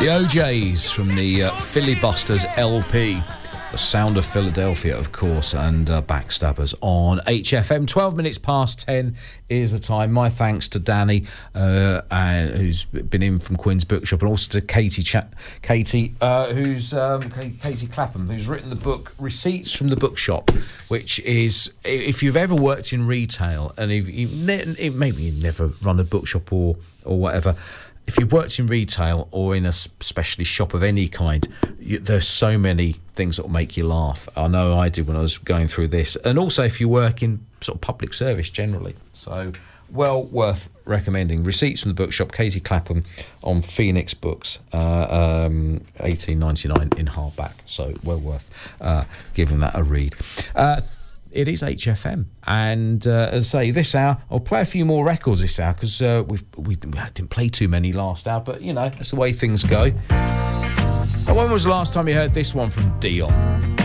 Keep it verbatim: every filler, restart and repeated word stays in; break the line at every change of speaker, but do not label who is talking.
The O Js from the uh, Filibusters L P. The Sound of Philadelphia, of course, and uh, Backstabbers on H F M. twelve minutes past ten is the time. My thanks to Danny, uh, uh, who's been in from Quinn's Bookshop, and also to Katie, Cha- Katie, uh, who's um, Katie Clapham, who's written the book Receipts from the Bookshop, which is, if you've ever worked in retail, and if you ne- maybe you've never run a bookshop or or whatever. If you've worked in retail or in a specialist shop of any kind, you, there's so many things that will make you laugh. I know I did when I was going through this. And also if you work in sort of public service generally. So, well worth recommending. Receipts from the Bookshop, Katie Clapham on Phoenix Books, uh, um, eighteen ninety-nine in hardback. So, well worth uh, giving that a read. Uh, It is H F M, and uh, as I say, this hour I'll play a few more records this hour because uh, we've we didn't play too many last hour, but you know that's the way things go. And when was the last time you heard this one from Dion?